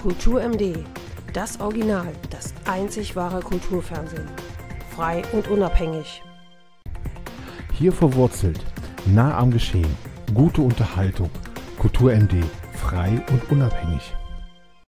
Kultur MD, das Original, das einzig wahre Kulturfernsehen. Frei und unabhängig. Hier verwurzelt, nah am Geschehen, gute Unterhaltung. Kultur MD, frei und unabhängig.